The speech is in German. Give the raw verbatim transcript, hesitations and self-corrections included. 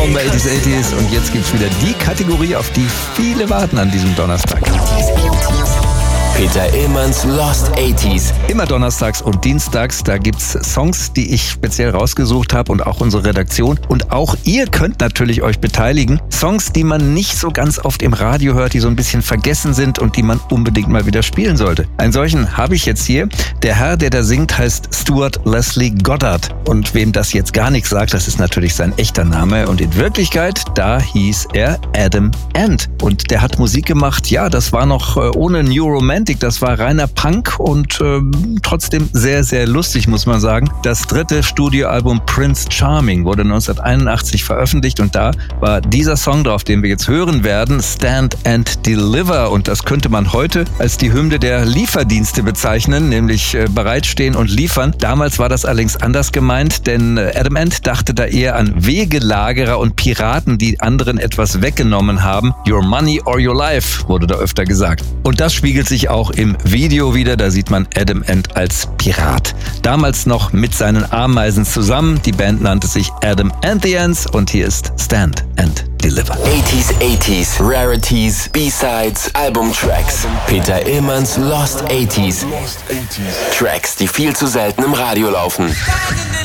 Morgen bei achtziger achtziger und jetzt gibt's wieder die Kategorie, auf die viele warten an diesem Donnerstag. Peter Illmanns Lost achtziger. Immer donnerstags und dienstags, da gibt's Songs, die ich speziell rausgesucht habe und auch unsere Redaktion. Und auch ihr könnt natürlich euch beteiligen. Songs, die man nicht so ganz oft im Radio hört, die so ein bisschen vergessen sind und die man unbedingt mal wieder spielen sollte. Einen solchen habe ich jetzt hier. Der Herr, der da singt, heißt Stuart Leslie Goddard. Und wem das jetzt gar nichts sagt, das ist natürlich sein echter Name. Und in Wirklichkeit, da hieß er Adam Ant. Und der hat Musik gemacht, ja, das war noch äh, ohne New Romantic. Das war reiner Punk und äh, trotzdem sehr, sehr lustig, muss man sagen. Das dritte Studioalbum Prince Charming wurde neunzehnhunderteinundachtzig veröffentlicht und da war dieser Song drauf, den wir jetzt hören werden, Stand and Deliver. Und das könnte man heute als die Hymne der Lieferdienste bezeichnen, nämlich äh, bereitstehen und liefern. Damals war das allerdings anders gemeint, denn äh, Adam Ant dachte da eher an Wegelagerer und Piraten, die anderen etwas weggenommen haben. Your money or your life, wurde da öfter gesagt. Und das spiegelt sich auch Auch im Video wieder, da sieht man Adam Ant als Pirat. Damals noch mit seinen Ameisen zusammen. Die Band nannte sich Adam and the Ants und hier ist Stand and Deliver. achtziger achtziger, Rarities, B-Sides, Albumtracks. Peter Illmanns Lost achtziger. Tracks, die viel zu selten im Radio laufen.